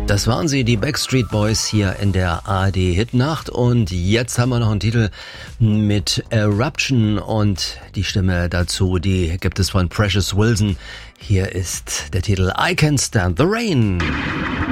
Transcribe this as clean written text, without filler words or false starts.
Das waren sie, die Backstreet Boys hier in der ARD Hitnacht, und jetzt haben wir noch einen Titel mit Eruption und die Stimme dazu, die gibt es von Precious Wilson. Hier ist der Titel I Can't Stand the Rain.